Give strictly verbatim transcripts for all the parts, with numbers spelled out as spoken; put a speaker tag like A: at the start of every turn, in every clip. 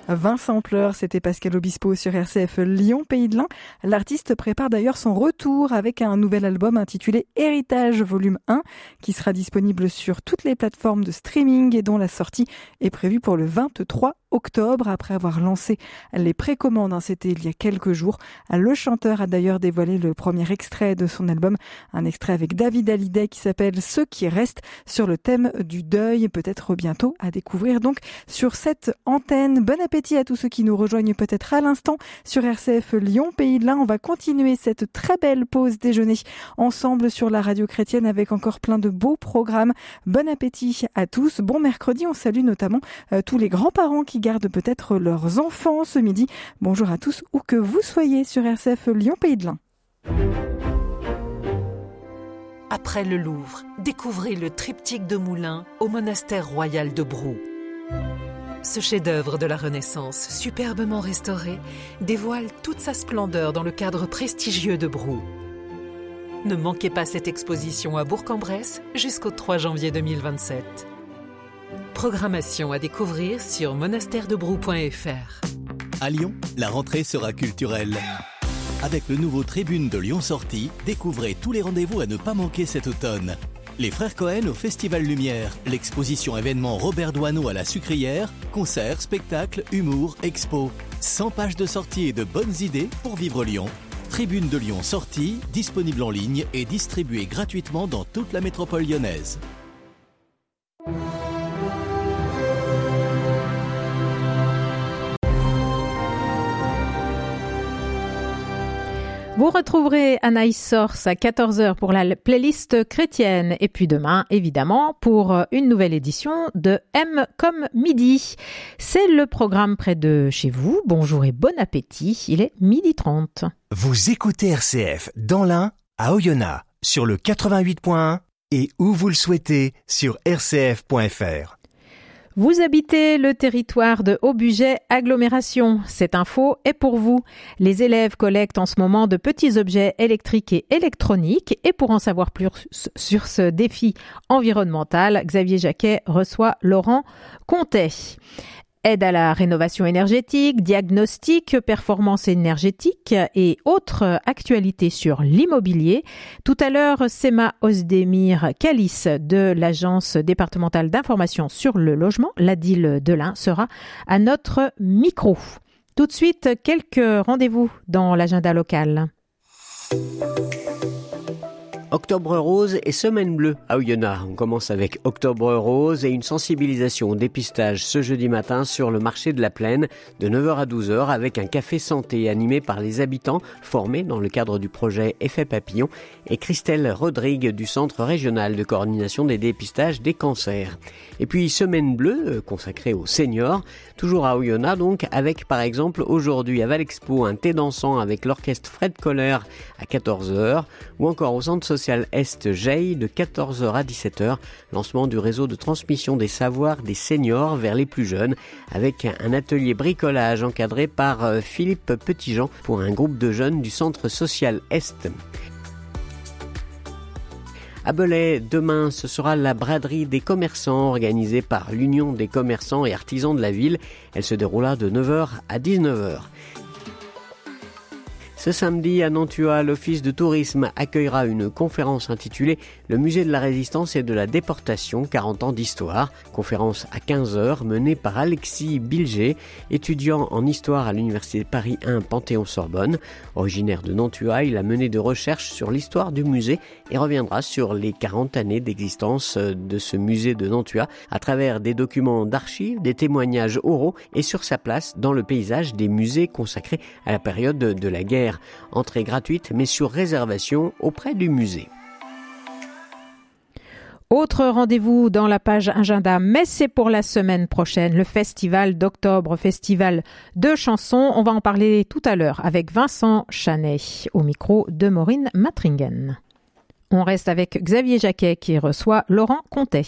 A: vingt sampleurs, c'était Pascal Obispo sur R C F Lyon Pays de l'Ain. L'artiste prépare d'ailleurs son retour avec un nouvel album intitulé Héritage volume un qui sera disponible sur toutes les plateformes de streaming et dont la sortie est prévue pour le vingt-trois octobre. Après avoir lancé les précommandes, hein, c'était il y a quelques jours. Le chanteur a d'ailleurs dévoilé le premier extrait de son album, un extrait avec David Hallyday qui s'appelle Ceux qui restent, sur le thème du deuil, peut-être bientôt à découvrir donc sur cette antenne. Bon appétit à tous ceux qui nous rejoignent peut-être à l'instant sur R C F Lyon Pays de l'Ain. On va continuer cette très belle pause déjeuner ensemble sur la radio chrétienne avec encore plein de beaux programmes. Bon appétit à tous. Bon mercredi, on salue notamment euh, tous les grands-parents qui gardent peut-être leurs enfants ce midi. Bonjour à tous, où que vous soyez sur R C F Lyon Pays de l'Ain.
B: Après le Louvre, découvrez le triptyque de Moulins au monastère royal de Brou. Ce chef-d'œuvre de la Renaissance, superbement restauré, dévoile toute sa splendeur dans le cadre prestigieux de Brou. Ne manquez pas cette exposition à Bourg-en-Bresse jusqu'au trois janvier deux mille vingt-sept. Programmation à découvrir sur monastère de brou point f r.
C: À Lyon, la rentrée sera culturelle. Avec le nouveau Tribune de Lyon Sortie, découvrez tous les rendez-vous à ne pas manquer cet automne. Les Frères Cohen au Festival Lumière, l'exposition événement Robert Doisneau à la Sucrière, concerts, spectacles, humour, expo. cent pages de sorties et de bonnes idées pour vivre Lyon. Tribune de Lyon Sortie, disponible en ligne et distribuée gratuitement dans toute la métropole lyonnaise.
D: Vous retrouverez Anaïs Source à quatorze heures pour la playlist chrétienne et puis demain, évidemment, pour une nouvelle édition de M comme midi. C'est le programme près de chez vous. Bonjour et bon appétit. Il est midi trente.
E: Vous écoutez R C F dans l'Ain, à Oyonnax, sur le quatre-vingt-huit point un et où vous le souhaitez sur r c f point f r.
D: Vous habitez le territoire de Haut-Budget Agglomération. Cette info est pour vous. Les élèves collectent en ce moment de petits objets électriques et électroniques. Et pour en savoir plus sur ce défi environnemental, Xavier Jacquet reçoit Laurent Contet. Aide à la rénovation énergétique, diagnostic, performance énergétique et autres actualités sur l'immobilier. Tout à l'heure, Sema Ozdemir Kalis de l'Agence départementale d'information sur le logement, l'A D I L de l'Ain, sera à notre micro. Tout de suite, quelques rendez-vous dans l'agenda local.
F: Octobre Rose et Semaine Bleue à Oyonnax. On commence avec Octobre Rose et une sensibilisation au dépistage ce jeudi matin sur le marché de la Plaine de neuf heures à douze heures avec un café santé animé par les habitants formés dans le cadre du projet Effet Papillon et Christelle Rodrigue du Centre régional de coordination des dépistages des cancers. Et puis Semaine Bleue consacrée aux seniors, toujours à Oyonnax donc, avec par exemple aujourd'hui à Valexpo un thé dansant avec l'orchestre Fred Kohler à quatorze heures ou encore au centre social Est Geil de quatorze heures à dix-sept heures, lancement du réseau de transmission des savoirs des seniors vers les plus jeunes avec un atelier bricolage encadré par Philippe Petitjean pour un groupe de jeunes du centre social Est. À Belay, demain, ce sera la braderie des commerçants organisée par l'Union des commerçants et artisans de la ville. Elle se déroulera de neuf heures à dix-neuf heures. Ce samedi, à Nantua, l'Office de tourisme accueillera une conférence intitulée « Le musée de la résistance et de la déportation, quarante ans d'histoire ». Conférence à quinze heures menée par Alexis Bilger, étudiant en histoire à l'Université Paris un Panthéon-Sorbonne. Originaire de Nantua, il a mené des recherches sur l'histoire du musée et reviendra sur les quarante années d'existence de ce musée de Nantua à travers des documents d'archives, des témoignages oraux et sur sa place dans le paysage des musées consacrés à la période de la guerre. Entrée gratuite mais sur réservation auprès du musée.
D: Autre rendez-vous dans la page agenda, mais c'est pour la semaine prochaine, le festival d'octobre, festival de chansons. On va en parler tout à l'heure avec Vincent Chanet au micro de Maureen Matringen. On reste avec Xavier Jacquet qui reçoit Laurent Contet.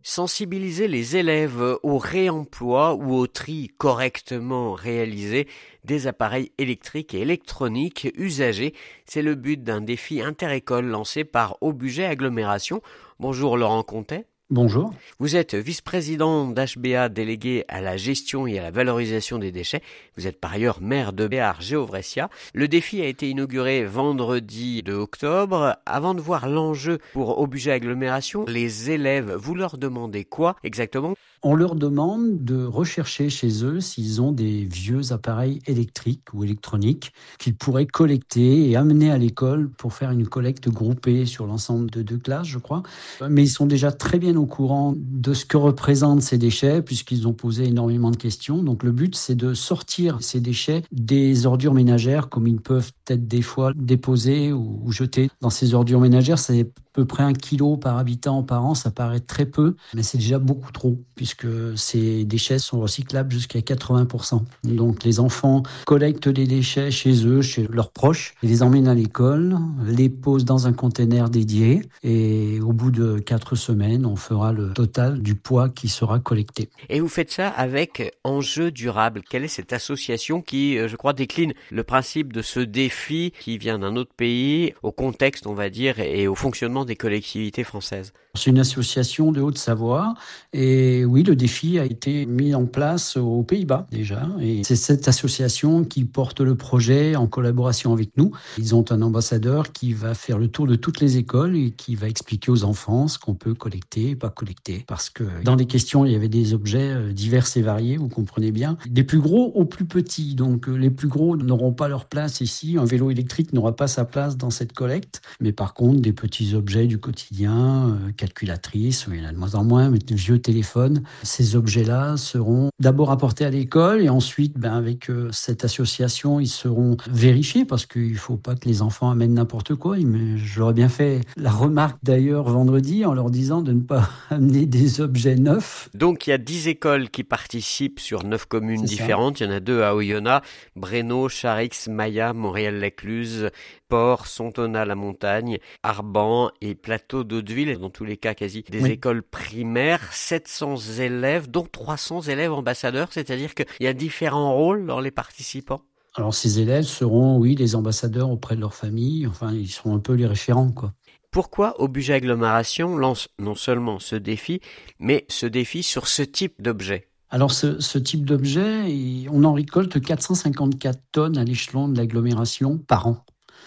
F: sensibiliser les élèves au réemploi ou au tri correctement réalisé des appareils électriques et électroniques usagés. C'est le but d'un défi interécole lancé par Aubugey Agglomération. Bonjour Laurent Contet.
G: Bonjour.
F: Vous êtes vice-président d'H B A délégué à la gestion et à la valorisation des déchets. Vous êtes par ailleurs maire de Béarn-Géovressia. Le défi a été inauguré vendredi deux octobre. Avant de voir l'enjeu pour Aubugey Agglomération, les élèves, vous leur demandez quoi exactement ?
G: On leur demande de rechercher chez eux s'ils ont des vieux appareils électriques ou électroniques qu'ils pourraient collecter et amener à l'école pour faire une collecte groupée sur l'ensemble de deux classes, je crois. Mais ils sont déjà très bien au courant de ce que représentent ces déchets puisqu'ils ont posé énormément de questions. Donc le but, c'est de sortir ces déchets des ordures ménagères comme ils peuvent être des fois déposés ou, ou jetés dans ces ordures ménagères. C'est à peu près un kilo par habitant par an, ça paraît très peu, mais c'est déjà beaucoup trop puisque ces déchets sont recyclables jusqu'à quatre-vingts pour cent. Donc les enfants collectent les déchets chez eux, chez leurs proches, ils les emmènent à l'école, les posent dans un conteneur dédié et au bout de quatre semaines, on fera le total du poids qui sera collecté.
F: Et vous faites ça avec Enjeux Durables. Quelle est cette association qui, je crois, décline le principe de ce défi qui vient d'un autre pays au contexte, on va dire, et au fonctionnement des collectivités françaises ?
G: C'est une association de Haute-Savoie et oui, le défi a été mis en place aux Pays-Bas déjà et c'est cette association qui porte le projet en collaboration avec nous. Ils ont un ambassadeur qui va faire le tour de toutes les écoles et qui va expliquer aux enfants ce qu'on peut collecter et pas collecter parce que dans les questions, il y avait des objets divers et variés, vous comprenez bien, des plus gros aux plus petits. Donc les plus gros n'auront pas leur place ici, un vélo électrique n'aura pas sa place dans cette collecte, mais par contre des petits objets du quotidien, euh, calculatrices, il y en a de moins en moins, mais de vieux téléphones. Ces objets-là seront d'abord apportés à l'école et ensuite, ben, avec euh, cette association, ils seront vérifiés parce qu'il ne faut pas que les enfants amènent n'importe quoi. Mais je leur ai bien fait la remarque d'ailleurs vendredi en leur disant de ne pas amener des objets neufs.
F: Donc il y a dix écoles qui participent sur neuf communes
G: C'est
F: différentes.
G: ça.
F: Il y en a deux à Oyonnax, Breno, Charix, Maya, Montréal-l'Écluse, Port, Sontona-la-Montagne, Arban et Plateau d'Hauteville. Dans tous les cas, quasi des
G: Oui.
F: écoles primaires. sept cents élèves, dont trois cents élèves ambassadeurs. C'est-à-dire qu'il y a différents rôles dans les participants.
G: Alors ces élèves seront, oui, des ambassadeurs auprès de leur famille. Enfin, ils seront un peu les référents, quoi.
F: Pourquoi Aubugey Agglomération lance non seulement ce défi, mais ce défi sur ce type d'objet ?
G: Alors ce, ce type d'objet, il- on en récolte quatre cent cinquante-quatre tonnes à l'échelon de l'agglomération par an.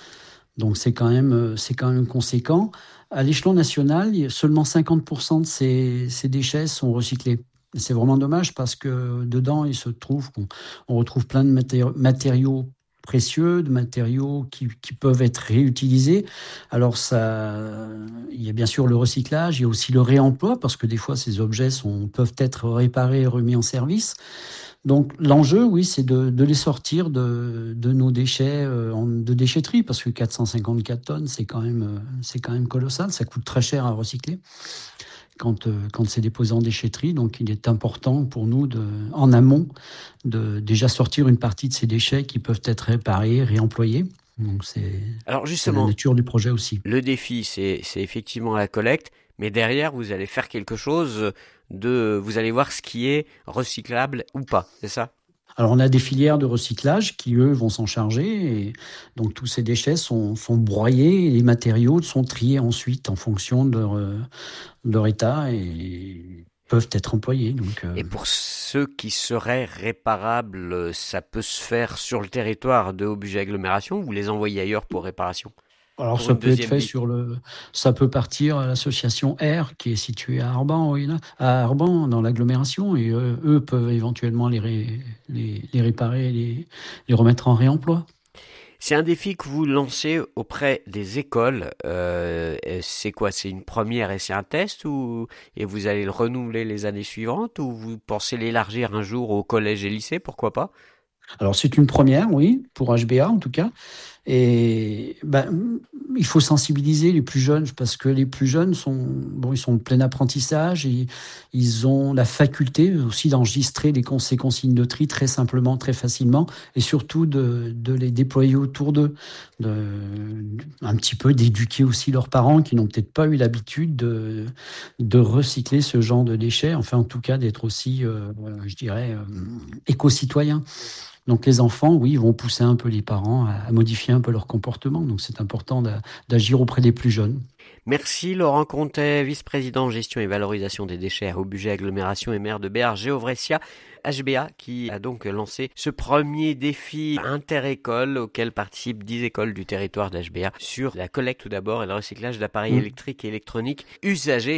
G: Donc c'est quand même, euh, c'est quand même conséquent. À l'échelon national, il y a seulement cinquante pour cent de ces, ces déchets sont recyclés. Et c'est vraiment dommage parce que dedans, il se trouve qu'on on retrouve plein de matéri- matériaux précieux, de matériaux qui, qui peuvent être réutilisés. Alors ça, il y a bien sûr le recyclage, il y a aussi le réemploi parce que des fois ces objets sont, peuvent être réparés et remis en service. Donc l'enjeu, oui, c'est de, de les sortir de, de nos déchets euh, en- de déchetterie parce que quatre cent cinquante-quatre tonnes, c'est quand même, euh, c'est quand même colossal, ça coûte très cher à recycler quand, euh, quand c'est déposé en déchetterie. Donc il est important pour nous, de, en amont, de déjà sortir une partie de ces déchets qui peuvent être réparés, réemployés. Donc c'est,
F: Alors
G: c'est la
F: justement,
G: nature du projet aussi.
F: le défi, c'est, c'est effectivement la collecte, mais derrière, vous allez faire quelque chose de... Vous allez voir ce qui est recyclable ou pas, c'est ça ?
G: Alors on a des filières de recyclage qui, eux, vont s'en charger. Et donc tous ces déchets sont, sont broyés et les matériaux sont triés ensuite en fonction de leur, euh, de leur état et peuvent être employés. Donc, euh,
F: Et pour ceux qui seraient réparables, ça peut se faire sur le territoire de Aubugey Agglomération ou vous les envoyez ailleurs pour réparation ?
G: alors
F: pour
G: ça
F: une
G: peut être
F: deuxième
G: fait
F: vie.
G: sur le, ça peut partir à l'association R qui est située à Arban, oui, là, à Arban dans l'agglomération et euh, eux peuvent éventuellement les, ré- les, les réparer, et les, les remettre en réemploi.
F: C'est un défi que vous lancez auprès des écoles. Euh, c'est quoi ? C'est une première et c'est un test ou et vous allez le renouveler les années suivantes ou vous pensez l'élargir un jour au collège et lycée ? Pourquoi pas ?
G: Alors c'est une première, oui, pour H B A en tout cas. Et ben, il faut sensibiliser les plus jeunes, parce que les plus jeunes sont, bon, ils sont en plein apprentissage, et ils ont la faculté aussi d'enregistrer les, ces consignes de tri très simplement, très facilement, et surtout de, de les déployer autour d'eux, de, un petit peu d'éduquer aussi leurs parents qui n'ont peut-être pas eu l'habitude de, de recycler ce genre de déchets, enfin en tout cas d'être aussi, euh, je dirais, euh, éco-citoyens. Donc les enfants, oui, vont pousser un peu les parents à, à modifier un peu leur comportement. Donc c'est important d'a, d'agir auprès des plus jeunes.
F: Merci Laurent Contet, vice-président gestion et valorisation des déchets à Aubuget Agglomération et maire de Béarn-Géovressia. H B A qui a donc lancé ce premier défi inter-école auquel participent dix écoles du territoire d'H B A sur la collecte tout d'abord et le recyclage d'appareils mmh. électriques et électroniques usagés.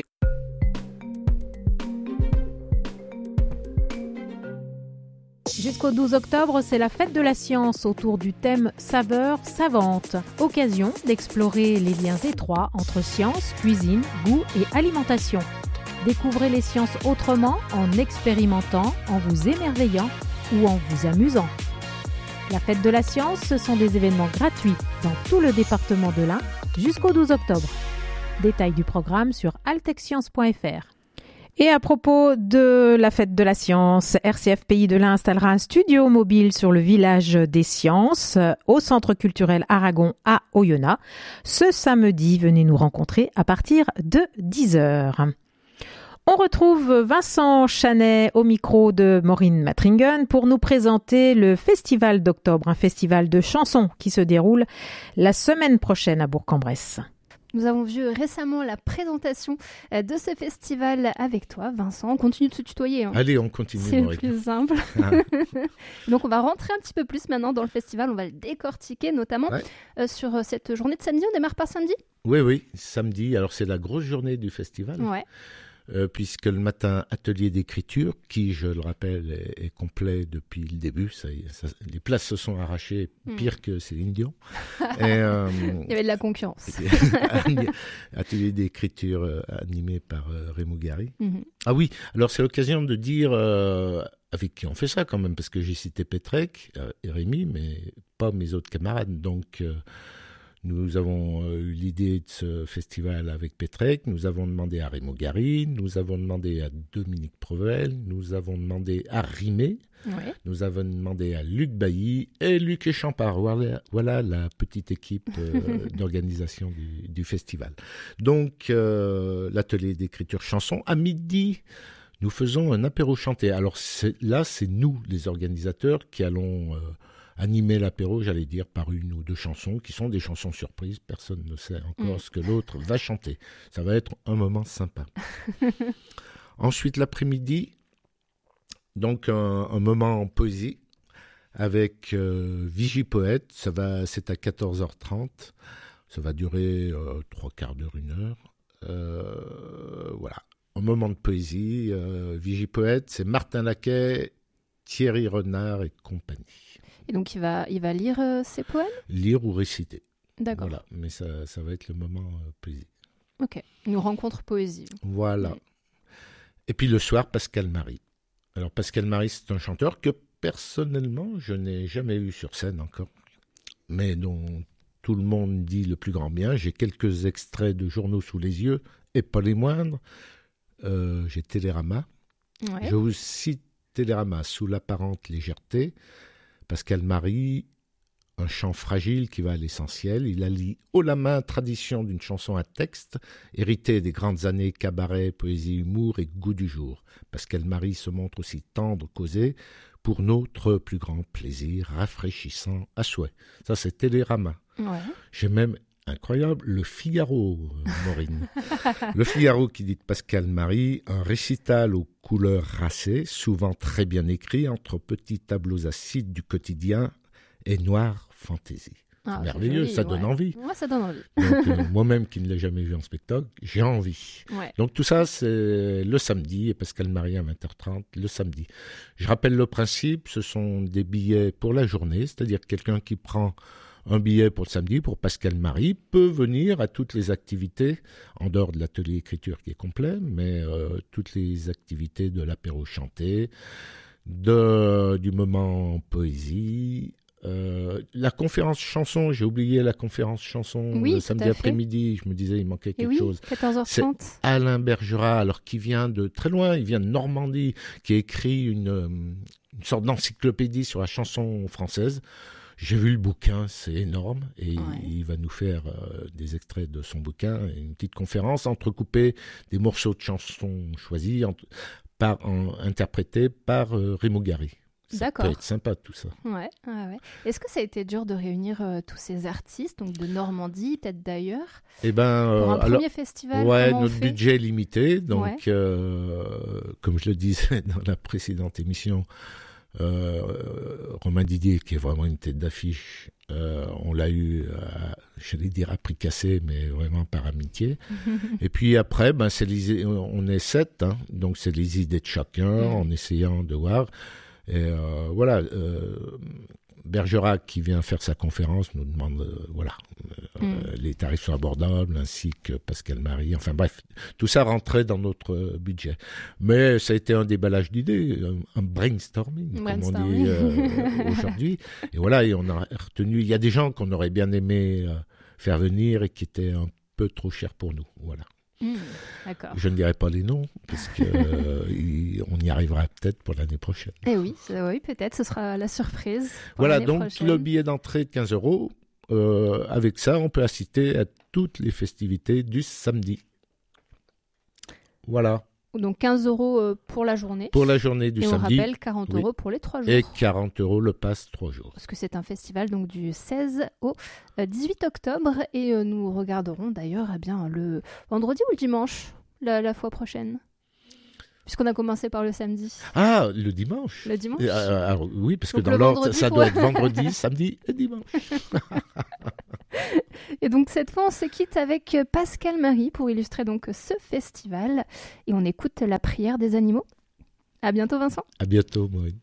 D: Jusqu'au douze octobre, c'est la fête de la science autour du thème saveurs savantes. Occasion d'explorer les liens étroits entre science, cuisine, goût et alimentation. Découvrez les sciences autrement en expérimentant, en vous émerveillant ou en vous amusant. La fête de la science, ce sont des événements gratuits dans tout le département de l'Ain jusqu'au douze octobre. Détails du programme sur altexscience point f r. Et à propos de la fête de la science, R C F Pays de l'Ain installera un studio mobile sur le village des sciences au Centre culturel Aragon à Oyonnax. Ce samedi, venez nous rencontrer à partir de dix heures. On retrouve Vincent Chanet au micro de Maureen Matringen pour nous présenter le Festival d'octobre, un festival de chansons qui se déroule la semaine prochaine à Bourg-en-Bresse.
H: Nous avons vu récemment la présentation de ce festival avec toi, Vincent. On continue de se tutoyer. Hein.
I: Allez, on continue.
H: C'est le plus simple. Ah. Donc, on va rentrer un petit peu plus maintenant dans le festival. On va le décortiquer, notamment ouais. euh, sur cette journée de samedi. On démarre par samedi ?
I: Oui, oui, samedi. Alors, c'est la grosse journée du festival.
H: Ouais.
I: Euh, puisque le matin, atelier d'écriture, qui, je le rappelle, est, est complet depuis le début. Ça, ça, les places se sont arrachées pire mmh. que Céline Dion. Et, euh,
H: Il y avait de la concurrence.
I: Atelier d'écriture euh, animé par euh, Rémo Gary.
H: Mmh.
I: Ah oui, alors c'est l'occasion de dire euh, avec qui on fait ça quand même, parce que j'ai cité Petrec euh, et Rémi, mais pas mes autres camarades. Donc... Euh, Nous avons eu l'idée de ce festival avec Petrec, nous avons demandé à Rémo Gary, nous avons demandé à Dominique Provel, nous avons demandé à Rimé,
H: ouais.
I: nous avons demandé à Luc Bailly et Luc Échampard. Voilà, voilà la petite équipe euh, d'organisation du, du festival. Donc, euh, l'atelier d'écriture chanson, à midi, nous faisons un apéro chanté. Alors c'est, là, c'est nous, les organisateurs, qui allons... Euh, animer l'apéro, j'allais dire, par une ou deux chansons qui sont des chansons surprises. Personne ne sait encore mmh. ce que l'autre va chanter. Ça va être un moment sympa. Ensuite, l'après-midi, donc un, un moment en poésie avec euh, Vigie Poète. Ça va, c'est à quatorze heures trente. Ça va durer euh, trois quarts d'heure, une heure. Euh, voilà, un moment de poésie. Euh, Vigie Poète, c'est Martin Laquet, Thierry Renard et compagnie.
H: Et donc, il va, il va lire euh, ses poèmes ?
I: Lire ou réciter.
H: D'accord.
I: Voilà, mais ça, ça va être le moment euh, poésie.
H: Ok, une rencontre poésie.
I: Voilà.
H: Ouais.
I: Et puis le soir, Pascal Marie. Alors, Pascal Marie, c'est un chanteur que, personnellement, je n'ai jamais eu sur scène encore, mais dont tout le monde dit le plus grand bien. J'ai quelques extraits de journaux sous les yeux, et pas les moindres. Euh, j'ai Télérama.
H: Ouais.
I: Je vous cite Télérama, sous l'apparente légèreté. Pascal Marie, un chant fragile qui va à l'essentiel. Il allie haut la main tradition d'une chanson à texte, héritée des grandes années cabaret, poésie, humour et goût du jour. Pascal Marie se montre aussi tendre qu'osé, pour notre plus grand plaisir, rafraîchissant à souhait. Ça, c'est Télérama.
H: Ouais.
I: J'ai même, incroyable, le Figaro, Maureen. Le Figaro qui dit de Pascal Marie, un récital aux couleurs racées, souvent très bien écrit, entre petits tableaux acides du quotidien et noire fantaisie.
H: Ah,
I: c'est merveilleux,
H: joli,
I: ça
H: ouais.
I: donne envie.
H: Ouais, ça donne envie.
I: Donc, euh, moi-même qui ne l'ai jamais vu en spectacle, j'ai envie.
H: Ouais.
I: Donc tout ça, c'est le samedi, et Pascal Marie à vingt heures trente, le samedi. Je rappelle le principe, ce sont des billets pour la journée, c'est-à-dire quelqu'un qui prend un billet pour le samedi, pour Pascal Marie, peut venir à toutes les activités, en dehors de l'atelier écriture qui est complet, mais euh, toutes les activités de l'apéro chanté, de, du moment poésie, Euh, la conférence chanson, j'ai oublié la conférence chanson
H: oui,
I: le samedi après-midi. Je me disais, il manquait quelque
H: oui,
I: chose.
H: quatorze heures trente.
I: C'est Alain Bergera, alors qui vient de très loin, il vient de Normandie, qui a écrit une, une sorte d'encyclopédie sur la chanson française. J'ai vu le bouquin, c'est énorme, et ouais. il va nous faire euh, des extraits de son bouquin, une petite conférence entrecoupée des morceaux de chansons choisis, en, par, en, interprétés par euh, Raymond Gary. Ça
H: D'accord.
I: peut être sympa tout ça.
H: Ouais, ouais, ouais. Est-ce que ça a été dur de réunir euh, tous ces artistes, donc de Normandie, peut-être d'ailleurs,
I: eh ben,
H: pour un
I: euh,
H: premier
I: alors,
H: festival?
I: Ouais, notre budget est limité, donc
H: ouais.
I: euh, comme je le disais dans la précédente émission, euh, Romain Didier, qui est vraiment une tête d'affiche, euh, on l'a eu, à, j'allais dire à prix cassé, mais vraiment par amitié. Et puis après, ben, c'est les, on est sept, hein, donc c'est les idées de chacun, mmh. en essayant de voir. Et euh, voilà, euh, Bergerac qui vient faire sa conférence nous demande, euh, voilà, euh, mm. les tarifs sont abordables, ainsi que Pascal Marie. Enfin bref, tout ça rentrait dans notre budget. Mais ça a été un déballage d'idées, un, un brainstorming, brainstorming, comme on dit euh, aujourd'hui. Et voilà, et on a retenu. Il y a des gens qu'on aurait bien aimé euh, faire venir et qui étaient un peu trop chers pour nous. Voilà.
H: Mmh, d'accord.
I: Je ne dirai pas les noms, parce qu'on euh, y arrivera peut-être pour l'année prochaine.
H: Eh oui, oui, peut-être, ce sera la surprise.
I: Voilà, donc
H: prochaine.
I: Le billet d'entrée de quinze euros. Euh, avec ça, on peut assister à toutes les festivités du samedi. Voilà.
H: Donc quinze euros pour la journée.
I: Pour la journée du
H: et
I: samedi.
H: Et on rappelle quarante euros
I: oui.
H: pour les trois jours.
I: Et quarante euros le pass trois jours.
H: Parce que c'est un festival donc du seize au dix-huit octobre. Et nous regarderons d'ailleurs eh bien, le vendredi ou le dimanche, la, la fois prochaine. Puisqu'on a commencé par le samedi.
I: Ah, le dimanche.
H: Le dimanche.
I: euh, alors, oui, parce
H: donc
I: que dans l'ordre, ça
H: pour...
I: doit être vendredi, samedi et dimanche.
H: Et donc cette fois, on se quitte avec Pascal Marie pour illustrer donc ce festival. Et on écoute la prière des animaux. À bientôt, Vincent.
I: À bientôt, Maureen.